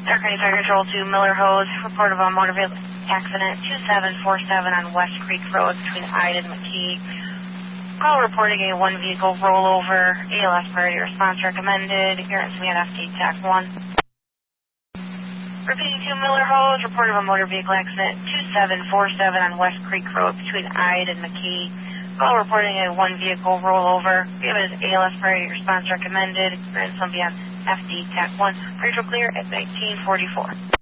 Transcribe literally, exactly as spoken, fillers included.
Dark County Fire Control to Miller Hose, report of a motor vehicle accident two seven four seven on West Creek Road between Ide and McKee. Call reporting a one vehicle rollover, A L S priority response recommended, appearance me at F D T A C one. Repeating to Miller Hose, report of a motor vehicle accident two seven four seven on West Creek Road between Ide and McKee. Call reporting a one vehicle rollover, appearance A L S priority response recommended, appearance will be on F D T A C one. Rachel clear at nineteen forty-four.